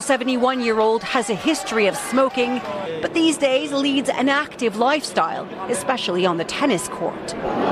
71-year-old has a history of smoking, but these days leads an active lifestyle, especially on the tennis court.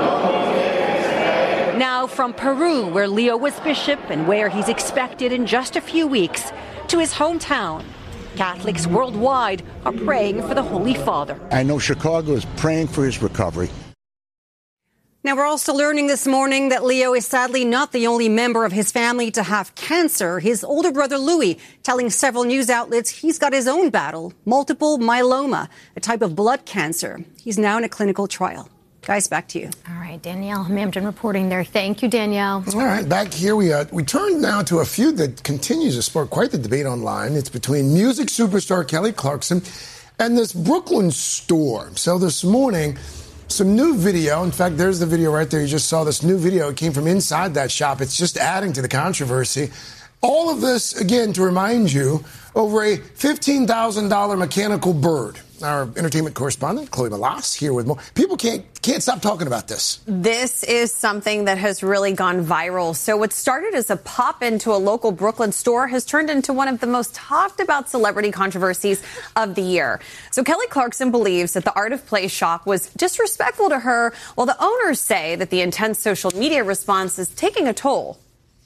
Now from Peru, where Leo was bishop and where he's expected in just a few weeks, to his hometown. Catholics worldwide are praying for the Holy Father. I know Chicago is praying for his recovery. Now, we're also learning this morning that Leo is sadly not the only member of his family to have cancer. His older brother, Louis, telling several news outlets he's got his own battle, multiple myeloma, a type of blood cancer. He's now in a clinical trial. Guys, back to you. All right, Danielle Mamdon reporting there. Thank you, Danielle. All right, back here we turn now to a feud that continues to spark quite the debate online. It's between music superstar Kelly Clarkson and this Brooklyn store. So this morning, some new video. In fact, there's the video right there. You just saw this new video. It came from inside that shop. It's just adding to the controversy. All of this, again, to remind you, over a $15,000 mechanical bird. Our entertainment correspondent, Chloe Malas, here with more. People can't stop talking about this. This is something that has really gone viral. So what started as a pop into a local Brooklyn store has turned into one of the most talked about celebrity controversies of the year. So Kelly Clarkson believes that the Art of Play shop was disrespectful to her, while the owners say that the intense social media response is taking a toll.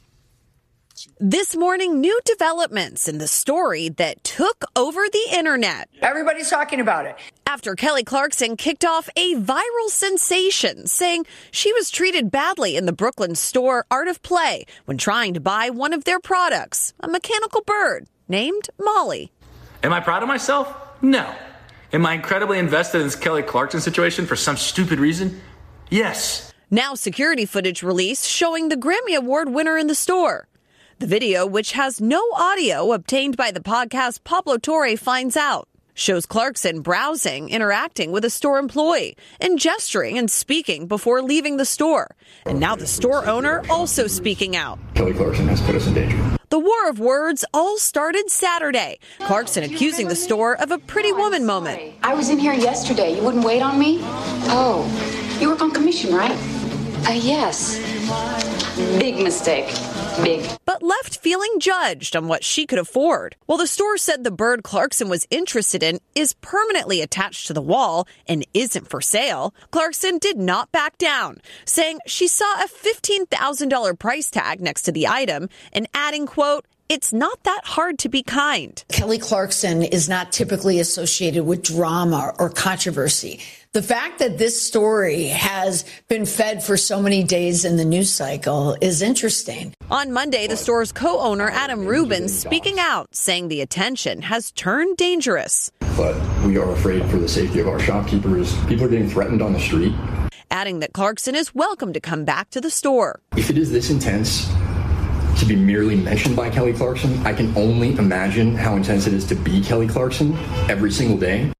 This morning, new developments in the story that took over the internet. Everybody's talking about it. After Kelly Clarkson kicked off a viral sensation, saying she was treated badly in the Brooklyn store Art of Play when trying to buy one of their products, a mechanical bird named Molly. Am I proud of myself? No. Am I incredibly invested in this Kelly Clarkson situation for some stupid reason? Yes. Now security footage released showing the Grammy Award winner in the store. The video, which has no audio obtained by the podcast Pablo Torre Finds Out, shows Clarkson browsing, interacting with a store employee, and gesturing and speaking before leaving the store. And now the store owner also speaking out. Kelly Clarkson has put us in danger. The war of words all started Saturday. Clarkson accusing the store of a pretty woman moment. I was in here yesterday. You wouldn't wait on me? Oh, you work on commission, right? Yes. Big mistake. Big. But left feeling judged on what she could afford. While the store said the bird Clarkson was interested in is permanently attached to the wall and isn't for sale, Clarkson did not back down, saying she saw a $15,000 price tag next to the item and adding, quote, "It's not that hard to be kind." Kelly Clarkson is not typically associated with drama or controversy. The fact that this story has been fed for so many days in the news cycle is interesting. On Monday, the store's co-owner, Adam Rubin, speaking out, saying the attention has turned dangerous. But we are afraid for the safety of our shopkeepers. People are getting threatened on the street. Adding that Clarkson is welcome to come back to the store. If it is this intense to be merely mentioned by Kelly Clarkson, I can only imagine how intense it is to be Kelly Clarkson every single day.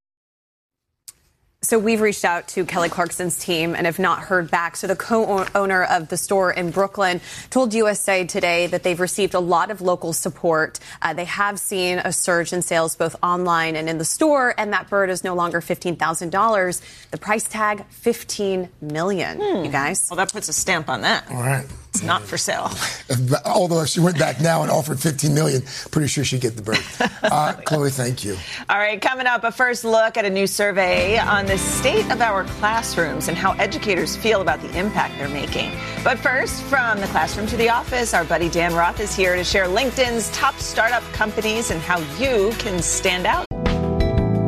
So we've reached out to Kelly Clarkson's team and have not heard back. So the co-owner of the store in Brooklyn told USA Today that they've received a lot of local support. They have seen a surge in sales both online and in the store, and that bird is no longer $15,000. The price tag, $15 million, you guys. Well, that puts a stamp on that. All right. It's not for sale. Although if she went back now and offered $15 million, pretty sure she'd get the bird. Chloe, thank you. All right, coming up, a first look at a new survey on the state of our classrooms and how educators feel about the impact they're making. But first, from the classroom to the office, our buddy Dan Roth is here to share LinkedIn's top startup companies and how you can stand out.